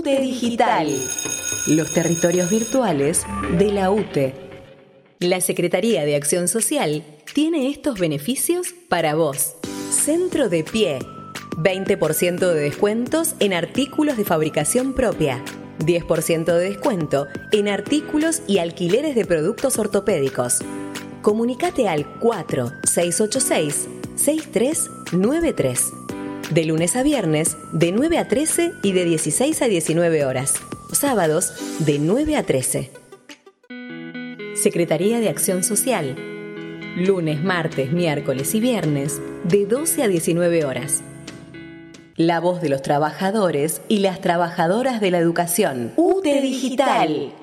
UTE Digital. Los territorios virtuales de la UTE. La Secretaría de Acción Social tiene estos beneficios para vos. Centro de Pie. 20% de descuentos en artículos de fabricación propia. 10% de descuento en artículos y alquileres de productos ortopédicos. Comunicate al 4686-6393. De lunes a viernes, de 9 a 13 y de 16 a 19 horas. Sábados, de 9 a 13. Secretaría de Acción Social. Lunes, martes, miércoles y viernes, de 12 a 19 horas. La voz de los trabajadores y las trabajadoras de la educación. UTE Digital.